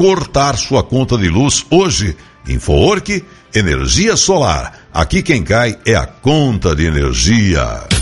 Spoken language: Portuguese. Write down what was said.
cortar sua conta de luz hoje. InfoWork, energia solar. Aqui quem cai é a conta de energia.